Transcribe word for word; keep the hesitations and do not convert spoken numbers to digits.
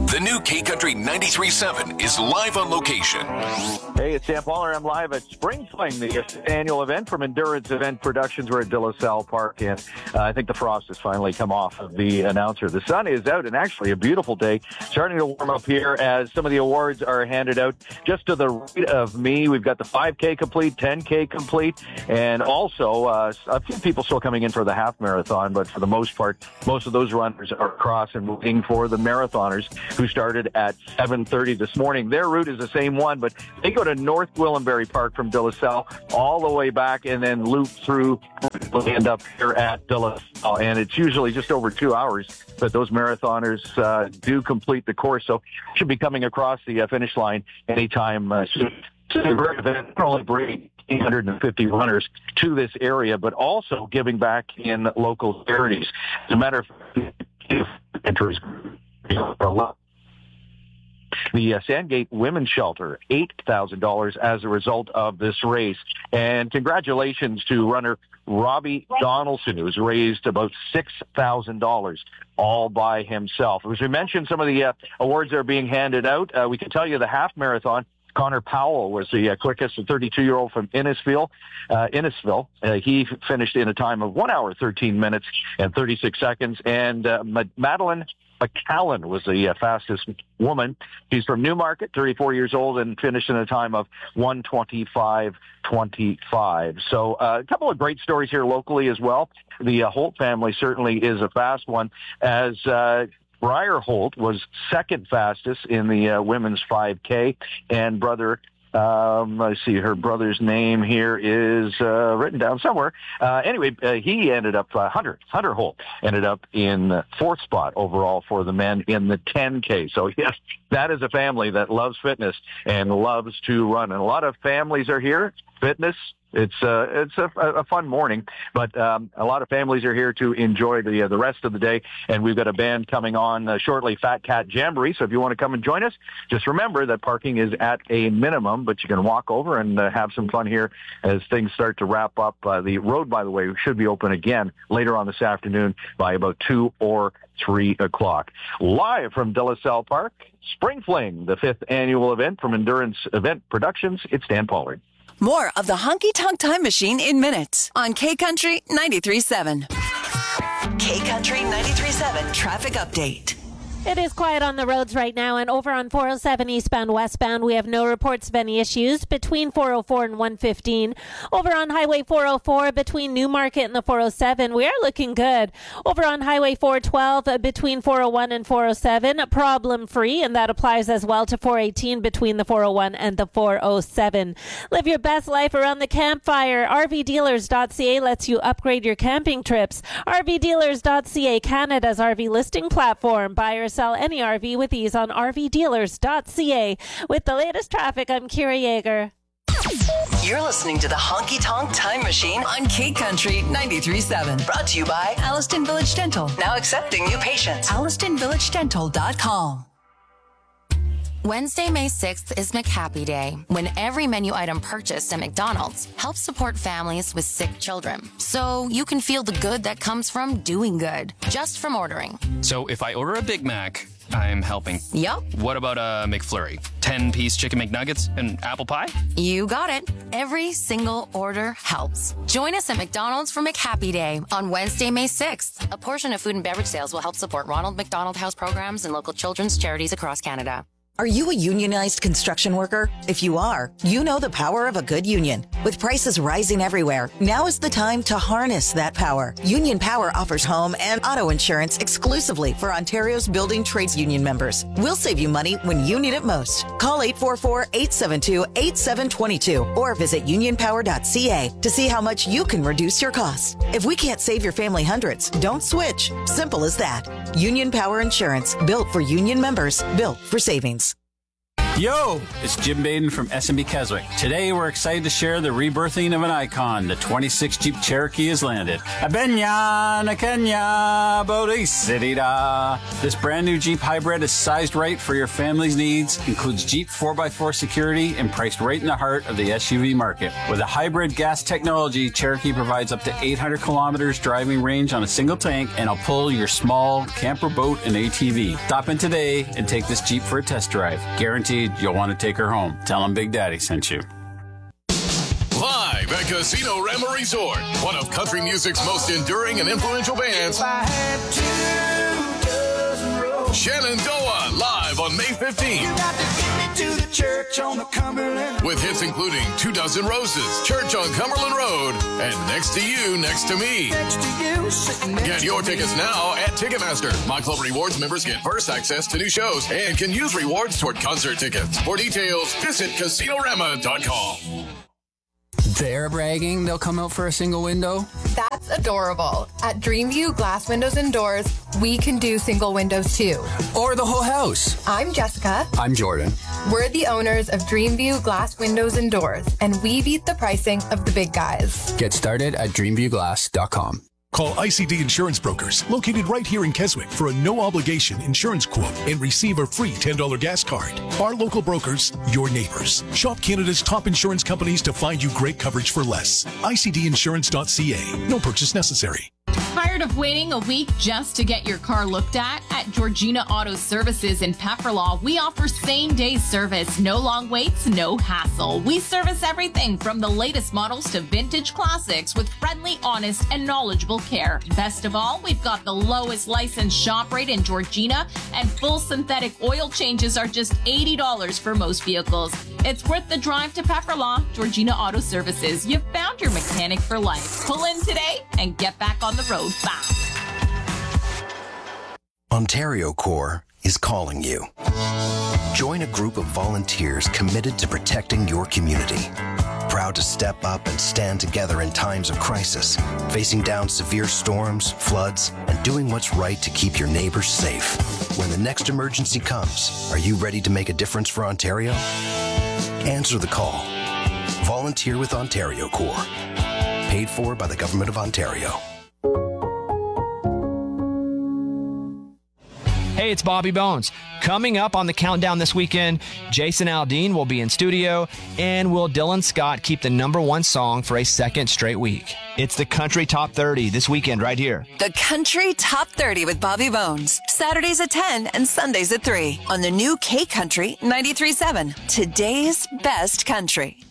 The new K-Country ninety-three point seven is live on location. Hey, it's Dan Pollard. I'm live at Spring Fling, the annual event from Endurance Event Productions. We're at De La Salle Park, and uh, I think the frost has finally come off of the announcer. The sun is out, and actually a beautiful day. Starting to warm up here as some of the awards are handed out. Just to the right of me, we've got the five K complete, ten K complete, and also uh, a few people still coming in for the half marathon, but for the most part, most of those runners are across and waiting for the marathoners who started at seven thirty this morning. Their route is the same one, but they go to North Gwillimbury Park from De La Salle all the way back and then loop through and end up here at De La Salle. And it's usually just over two hours, but those marathoners uh, do complete the course, so should be coming across the uh, finish line anytime uh, soon. It's a great event. Not only bring eight hundred fifty runners to this area, but also giving back in local charities. As a matter of fact, entries a lot. The uh, Sandgate Women's Shelter, eight thousand dollars as a result of this race. And congratulations to runner Robbie Donaldson, who's raised about six thousand dollars all by himself. As we mentioned, some of the uh, awards that are being handed out, uh, we can tell you the half marathon, Connor Powell was the uh, quickest, a thirty-two-year-old from Innisfil. Uh, Innisfil. Uh, he finished in a time of one hour, thirteen minutes, and thirty-six seconds. And uh, Madeline McCallan was the uh, fastest woman. She's from Newmarket, thirty-four years old, and finished in a time of one twenty-five twenty-five. So uh, a couple of great stories here locally as well. The uh, Holt family certainly is a fast one, as uh, Briar Holt was second fastest in the uh, women's five K, and brother Um, let's see, her brother's name here is uh, written down somewhere. Uh, anyway, uh, he ended up, uh, Hunter, Hunter Holt ended up in uh, fourth spot overall for the men in the ten K. So, yes, that is a family that loves fitness and loves to run. And a lot of families are here. Fitness, it's uh, it's a, a fun morning, but um, a lot of families are here to enjoy the uh, the rest of the day. And we've got a band coming on uh, shortly, Fat Cat Jamboree. So if you want to come and join us, just remember that parking is at a minimum, but you can walk over and uh, have some fun here as things start to wrap up. Uh, the road, by the way, should be open again later on this afternoon by about two or three o'clock. Live from De La Salle Park, Spring Fling, the fifth annual event from Endurance Event Productions. It's Dan Pollard. More of the Honky Tonk Time Machine in minutes on K-Country ninety-three point seven. K-Country ninety-three point seven traffic update. It is quiet on the roads right now, and over on four oh seven eastbound westbound, we have no reports of any issues between four oh four and one fifteen. Over on Highway four oh four between Newmarket and the four oh seven, we are looking good. Over on Highway four twelve between four oh one and four oh seven, problem free, and that applies as well to four eighteen between the four oh one and the four oh seven. Live your best life around the campfire. R V dealers dot C A lets you upgrade your camping trips. R V dealers dot C A, Canada's R V listing platform. Buyers sell any R V with ease on R V dealers dot C A. With the latest traffic, I'm Kira Yeager. You're listening to the Honky Tonk Time Machine on K-Country ninety-three point seven. Brought to you by Alliston Village Dental. Now accepting new patients. Alliston Village Dental dot com. Wednesday, May sixth is McHappy Day, when every menu item purchased at McDonald's helps support families with sick children. So you can feel the good that comes from doing good, just from ordering. So if I order a Big Mac, I'm helping. Yup. What about a McFlurry? ten-piece chicken McNuggets and apple pie? You got it. Every single order helps. Join us at McDonald's for McHappy Day on Wednesday, May sixth. A portion of food and beverage sales will help support Ronald McDonald House programs and local children's charities across Canada. Are you a unionized construction worker? If you are, you know the power of a good union. With prices rising everywhere, now is the time to harness that power. Union Power offers home and auto insurance exclusively for Ontario's building trades union members. We'll save you money when you need it most. Call eight four four, eight seven two, eight seven two two or visit union power dot C A to see how much you can reduce your costs. If we can't save your family hundreds, don't switch. Simple as that. Union Power Insurance, built for union members, built for savings. Yo, it's Jim Baden from S and B Keswick. Today we're excited to share the rebirthing of an icon. The twenty-six Jeep Cherokee has landed. Abenya, Nakenya, Bodhisattva. This brand new Jeep hybrid is sized right for your family's needs, includes Jeep four by four security, and priced right in the heart of the S U V market. With a hybrid gas technology, Cherokee provides up to eight hundred kilometers driving range on a single tank, and will pull your small camper, boat, and A T V. Stop in today and take this Jeep for a test drive. Guaranteed you'll want to take her home. Tell them Big Daddy sent you. Live at Casino Rama Resort, one of country music's most enduring and influential bands, Shenandoah, live on May fifteenth. You got to get me to the church on the Cumberland. With hits including Two Dozen Roses, Church on Cumberland Road, and Next to You, Next to Me. Next to you, sitting next Get your tickets now at Ticketmaster. My Club Rewards members get first access to new shows and can use rewards toward concert tickets. For details, visit Casino Rama dot com. They're bragging they'll come out for a single window. That's adorable. At Dreamview Glass Windows and Doors, we can do single windows too. Or the whole house. I'm Jessica. I'm Jordan. We're the owners of Dreamview Glass Windows and Doors, and we beat the pricing of the big guys. Get started at dreamview glass dot com. Call I C D Insurance Brokers, located right here in Keswick, for a no-obligation insurance quote and receive a free ten dollars gas card. Our local brokers, your neighbors. Shop Canada's top insurance companies to find you great coverage for less. I C D insurance dot C A. No purchase necessary. Tired of waiting a week just to get your car looked at? At Georgina Auto Services in Pefferlaw, we offer same-day service. No long waits, no hassle. We service everything from the latest models to vintage classics with friendly, honest, and knowledgeable care. Best of all, we've got the lowest licensed shop rate in Georgina, and full synthetic oil changes are just eighty dollars for most vehicles. It's worth the drive to Pefferlaw. Georgina Auto Services. You've found your mechanic for life. Pull in today and get back on the road fast. Ontario Corps is calling you. Join a group of volunteers committed to protecting your community. Proud to step up and stand together in times of crisis, facing down severe storms, floods, and doing what's right to keep your neighbors safe. When the next emergency comes, are you ready to make a difference for Ontario? Answer the call. Volunteer with Ontario Corps. Paid for by the Government of Ontario. Hey, it's Bobby Bones. Coming up on the countdown this weekend, Jason Aldean will be in studio, and will Dylan Scott keep the number one song for a second straight week? It's the Country Top thirty this weekend right here. The Country Top thirty with Bobby Bones. Saturdays at ten and Sundays at three on the new K Country ninety-three point seven. Today's best country.